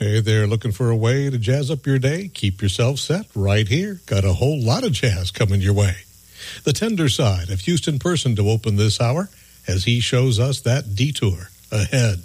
Hey there, looking for a way to jazz up your day? Keep yourself set right here. Got a whole lot of jazz coming your way. The tender side of Houston Person to open this hour as he shows us that detour ahead.